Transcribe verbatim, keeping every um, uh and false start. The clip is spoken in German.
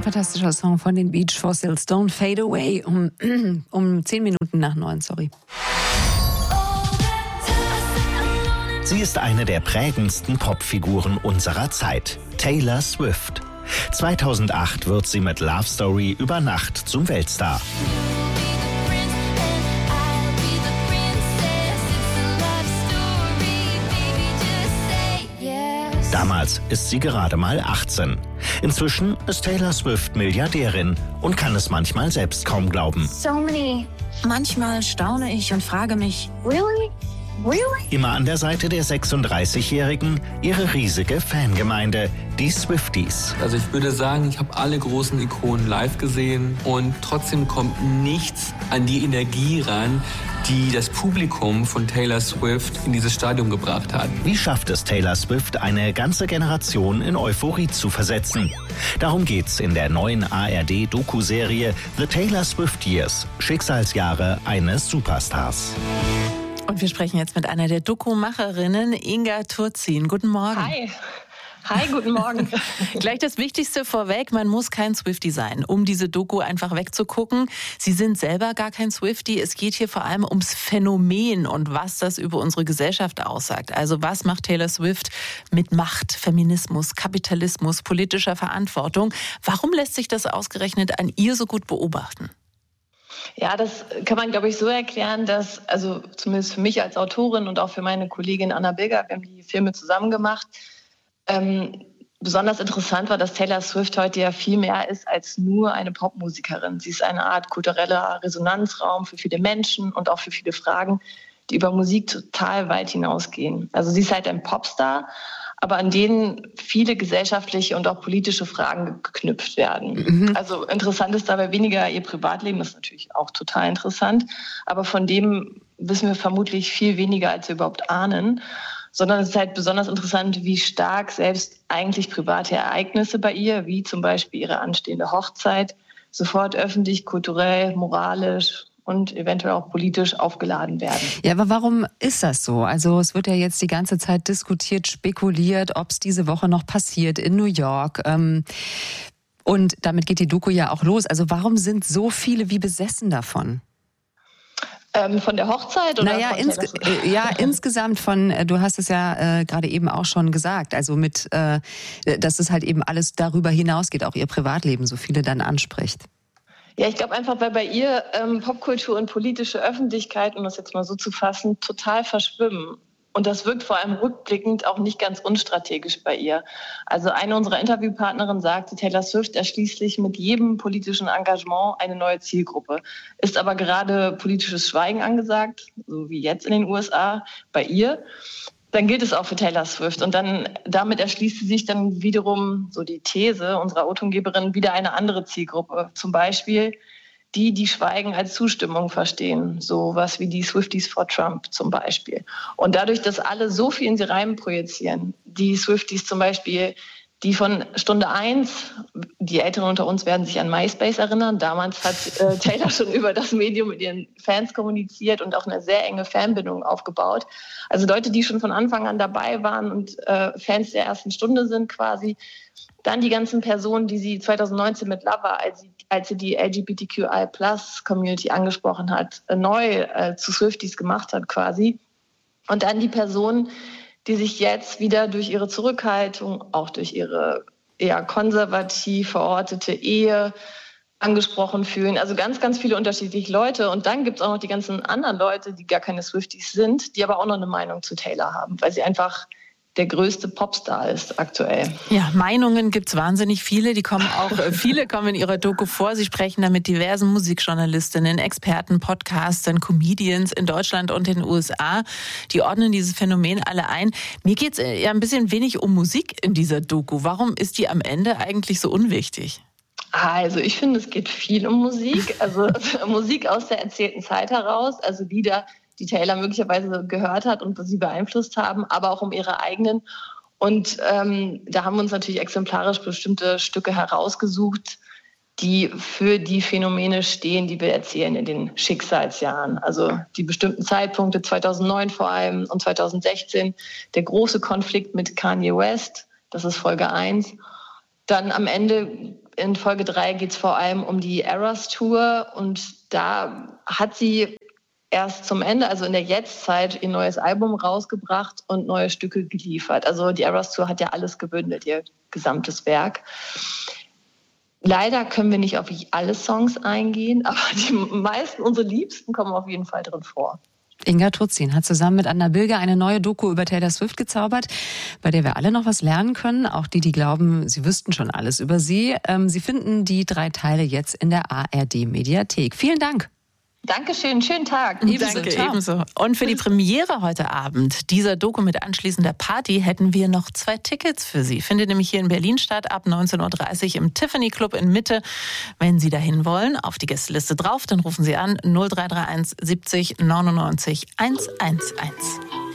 fantastischer Song von den Beach Fossils, Don't Fade Away, um, um zehn Minuten nach neun, sorry. Sie ist eine der prägendsten Popfiguren unserer Zeit, Taylor Swift. zweitausendacht wird sie mit Love Story über Nacht zum Weltstar. Damals ist sie gerade mal achtzehn. Inzwischen ist Taylor Swift Milliardärin und kann es manchmal selbst kaum glauben. So many. Manchmal staune ich und frage mich, Really? Really? Immer an der Seite der sechsunddreißigjährigen ihre riesige Fangemeinde, die Swifties. Also ich würde sagen, ich habe alle großen Ikonen live gesehen und trotzdem kommt nichts an die Energie ran, die das Publikum von Taylor Swift in dieses Stadion gebracht hat. Wie schafft es Taylor Swift, eine ganze Generation in Euphorie zu versetzen? Darum geht's in der neuen A R D-Doku-Serie The Taylor Swift Years, Schicksalsjahre eines Superstars. Und wir sprechen jetzt mit einer der Doku-Macherinnen, Inga Turzin. Guten Morgen. Hi. Hi, guten Morgen. Gleich das Wichtigste vorweg, man muss kein Swiftie sein, um diese Doku einfach wegzugucken. Sie sind selber gar kein Swiftie. Es geht hier vor allem ums Phänomen und was das über unsere Gesellschaft aussagt. Also was macht Taylor Swift mit Macht, Feminismus, Kapitalismus, politischer Verantwortung? Warum lässt sich das ausgerechnet an ihr so gut beobachten? Ja, das kann man, glaube ich, so erklären, dass, also zumindest für mich als Autorin und auch für meine Kollegin Anna Bilger, wir haben die Filme zusammen gemacht, ähm, besonders interessant war, dass Taylor Swift heute ja viel mehr ist als nur eine Popmusikerin. Sie ist eine Art kultureller Resonanzraum für viele Menschen und auch für viele Fragen, die über Musik total weit hinausgehen. Also sie ist halt ein Popstar, aber an denen viele gesellschaftliche und auch politische Fragen geknüpft werden. Mhm. Also interessant ist dabei weniger ihr Privatleben, das ist natürlich auch total interessant, aber von dem wissen wir vermutlich viel weniger, als wir überhaupt ahnen, sondern es ist halt besonders interessant, wie stark selbst eigentlich private Ereignisse bei ihr, wie zum Beispiel ihre anstehende Hochzeit, sofort öffentlich, kulturell, moralisch und eventuell auch politisch aufgeladen werden. Ja, aber warum ist das so? Also es wird ja jetzt die ganze Zeit diskutiert, spekuliert, ob es diese Woche noch passiert in New York. Ähm, und damit geht die Doku ja auch los. Also warum sind so viele wie besessen davon? Ähm, von der Hochzeit? Oder naja, von ins, äh, ja, insgesamt von, äh, du hast es ja äh, gerade eben auch schon gesagt, also mit, äh, dass es halt eben alles darüber hinausgeht, auch ihr Privatleben so viele dann anspricht. Ja, ich glaube einfach, weil bei ihr ähm, Popkultur und politische Öffentlichkeit, um das jetzt mal so zu fassen, total verschwimmen. Und das wirkt vor allem rückblickend auch nicht ganz unstrategisch bei ihr. Also eine unserer Interviewpartnerinnen sagte, Taylor Swift erschließt sich mit jedem politischen Engagement eine neue Zielgruppe. Ist aber gerade politisches Schweigen angesagt, so wie jetzt in den U S A, bei ihr. Dann gilt es auch für Taylor Swift. Und dann damit erschließt sie sich dann wiederum, so die These unserer O-Tongeberin, wieder eine andere Zielgruppe. Zum Beispiel die, die Schweigen als Zustimmung verstehen. So was wie die Swifties for Trump zum Beispiel. Und dadurch, dass alle so viel in sie rein projizieren, die Swifties zum Beispiel, die von Stunde eins, die Älteren unter uns werden sich an MySpace erinnern. Damals hat äh, Taylor schon über das Medium mit ihren Fans kommuniziert und auch eine sehr enge Fanbindung aufgebaut. Also Leute, die schon von Anfang an dabei waren und äh, Fans der ersten Stunde sind quasi. Dann die ganzen Personen, die sie zweitausendneunzehn mit Lover, als sie, als sie die L G B T Q I Plus Community angesprochen hat, äh, neu äh, zu Swifties gemacht hat quasi. Und dann die Personen, die sich jetzt wieder durch ihre Zurückhaltung, auch durch ihre eher konservativ verortete Ehe angesprochen fühlen. Also ganz, ganz viele unterschiedliche Leute. Und dann gibt es auch noch die ganzen anderen Leute, die gar keine Swifties sind, die aber auch noch eine Meinung zu Taylor haben, weil sie einfach der größte Popstar ist aktuell. Ja, Meinungen gibt's wahnsinnig viele. Die kommen auch, viele kommen in ihrer Doku vor. Sie sprechen da mit diversen Musikjournalistinnen, Experten, Podcastern, Comedians in Deutschland und in den U S A. Die ordnen dieses Phänomen alle ein. Mir geht's ja ein bisschen wenig um Musik in dieser Doku. Warum ist die am Ende eigentlich so unwichtig? Also ich finde, es geht viel um Musik. Also Musik aus der erzählten Zeit heraus, also Lieder, die Taylor möglicherweise gehört hat und sie beeinflusst haben, aber auch um ihre eigenen. Und ähm, da haben wir uns natürlich exemplarisch bestimmte Stücke herausgesucht, die für die Phänomene stehen, die wir erzählen in den Schicksalsjahren. Also die bestimmten Zeitpunkte, zweitausendneun vor allem und zweitausendsechzehn, der große Konflikt mit Kanye West, das ist Folge eins. Dann am Ende In Folge drei geht es vor allem um die Eras Tour und da hat sie erst zum Ende, also in der Jetztzeit, ihr neues Album rausgebracht und neue Stücke geliefert. Also die Eras Tour hat ja alles gebündelt, ihr gesamtes Werk. Leider können wir nicht auf alle Songs eingehen, aber die meisten, unsere Liebsten, kommen auf jeden Fall drin vor. Inga Turzin hat zusammen mit Anna Bilger eine neue Doku über Taylor Swift gezaubert, bei der wir alle noch was lernen können. Auch die, die glauben, sie wüssten schon alles über sie. Ähm, sie finden die drei Teile jetzt in der A R D-Mediathek. Vielen Dank. Dankeschön, schönen Tag. Ebenso, Danke, ebenso. Und für die Premiere heute Abend dieser Doku mit anschließender Party hätten wir noch zwei Tickets für Sie. Findet nämlich hier in Berlin statt, ab neunzehn Uhr dreißig im Tiffany Club in Mitte. Wenn Sie dahin wollen, auf die Gästeliste drauf, dann rufen Sie an null drei drei eins siebzig neunundneunzig hunderteins.